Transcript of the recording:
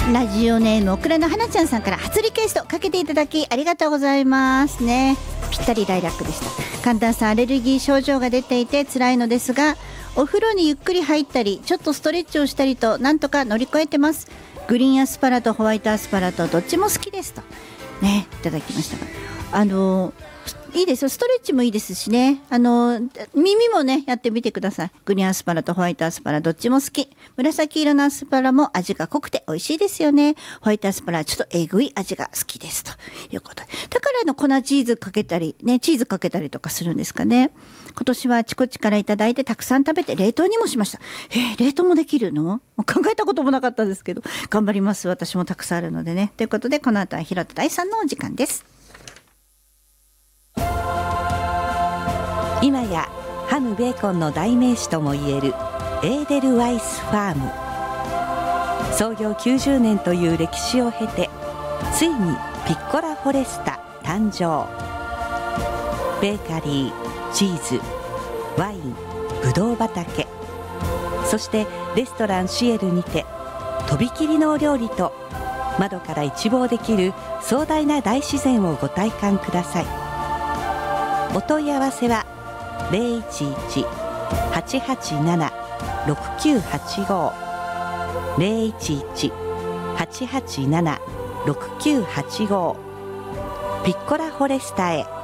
ラジオネームオクラの花ちゃんさんから初リクエストかけていただきありがとうございますね。ぴったりライラックでした。寒暖差アレルギー症状が出ていて辛いのですが、お風呂にゆっくり入ったりちょっとストレッチをしたりとなんとか乗り越えてます。グリーンアスパラとホワイトアスパラとどっちも好きですとね、いただきましたが、いいですよ。ストレッチもいいですしね。耳もねやってみてください。グリーンアスパラとホワイトアスパラどっちも好き。紫色のアスパラも味が濃くて美味しいですよね。ホワイトアスパラはちょっとえぐい味が好きですということで、だから粉チーズかけたりね、チーズかけたりとかするんですかね。今年はあちこちからいただいてたくさん食べて冷凍にもしました。冷凍もできるの？もう考えたこともなかったですけど頑張ります。私もたくさんあるのでね。ということでこの後は平田大さんのお時間です。 今やハムベーコンの代名詞ともいえるエーデルワイスファーム。創業90年という歴史を経てついにピッコラフォレスタ誕生。ベーカリー、チーズ、ワイン、ブドウ畑、そしてレストランシエルにてとびきりのお料理と窓から一望できる壮大な大自然をご体感ください。お問い合わせは011-887-6985 011-887-6985 ピッコラフォレスタへ。